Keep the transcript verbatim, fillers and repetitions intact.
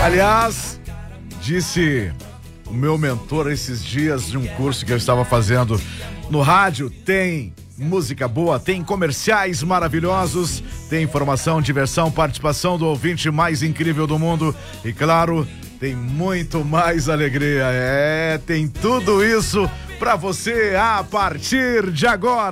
Aliás, disse o meu mentor esses dias de um curso que eu estava fazendo no rádio, tem música boa, tem comerciais maravilhosos, tem informação, diversão, participação do ouvinte mais incrível do mundo e, claro, tem muito mais alegria. É, tem tudo isso pra você a partir de agora.